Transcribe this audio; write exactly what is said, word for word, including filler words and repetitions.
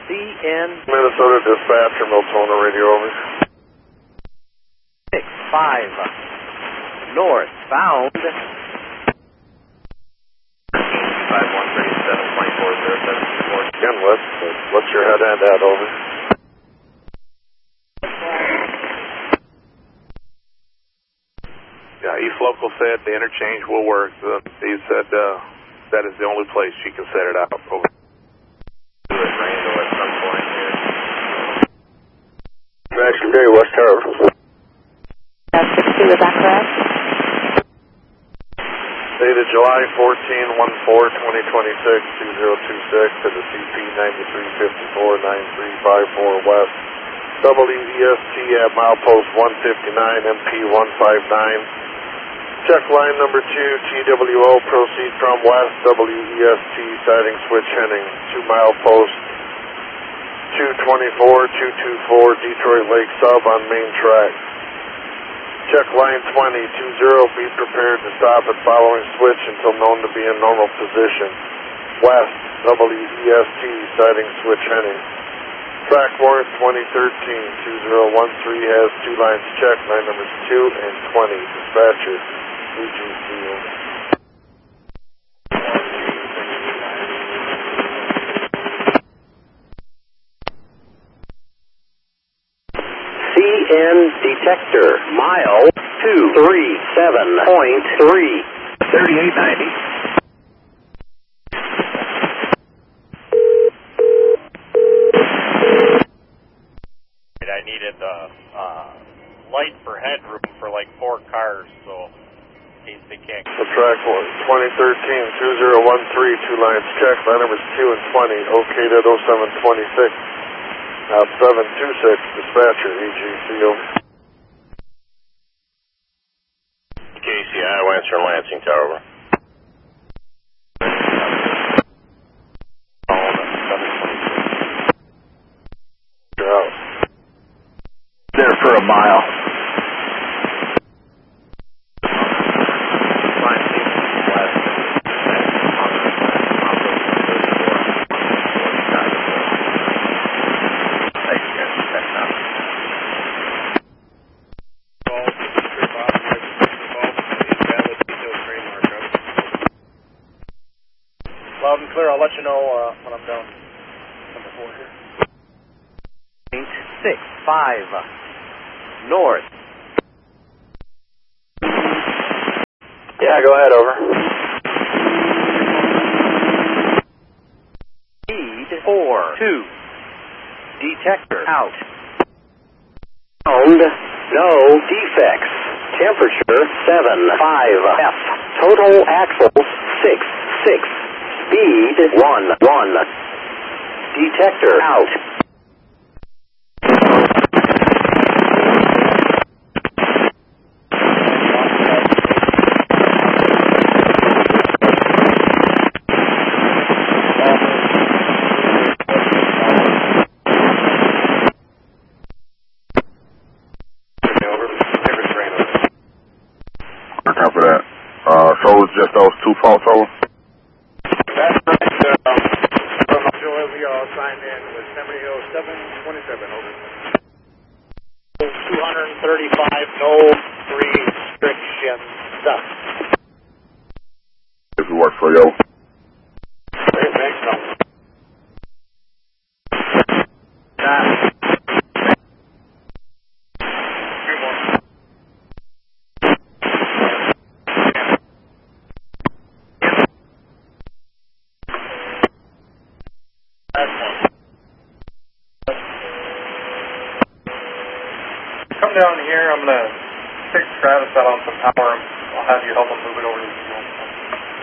C N. Minnesota dispatcher, Miltona radio over. six five northbound. five one three seven two four zero seven two four. Again, what's, what's your head end at, over? Yeah, East Local said the interchange will work. Uh, he said uh, that is the only place she can set it out. Over. Do it, Randall, at some point here. Action Day, West Tower. That's sixty-two, is that correct? Dated July fourteenth, fourteen, twenty twenty-six, two zero two six to the C P ninety-three fifty-four, nine three five four West. W E S T at milepost one fifty-nine, M P one five nine. Check line number two, T W O, proceed from west, W E S T, siding switch heading to milepost two twenty-four, two twenty-four, Detroit Lake Sub on main track. Check line twenty, two zero, be prepared to stop at following switch until known to be in normal position. West, W E S T, siding switch heading. Track warrant twenty thirteen, two zero one three has two lines checked, line numbers two and twenty. Dispatcher, E G C. C N detector, mile two three seven point three. thirty-eight ninety. I needed a uh, light for headroom for like four cars, so in case they can't. The track was twenty thirteen, two zero one three, two lines checked, line numbers two and twenty, located at oh seven twenty-six, out seven two six, dispatcher, E G C, over. K C I, Lancer, Lansing Tower. You're out. There for a mile. Loud and clear. I'll let you know uh, when I'm done. Number four here. six five north. Yeah, go ahead, over. Speed four two. Detector out. Sound no defects. Temperature seven five F. Total axles six six. Speed one one. Detector out. Copy that. Uh, so it's just those two faults, over? That's right. Uh, from Joel, we are signed in with Seminary Hill seven twenty-seven, over. two thirty-five, no restrictions. If it works for you. Hey, thanks, no. Nah. Come down here, I'm going to fix Travis out on some power. I'll have you help him move it over to the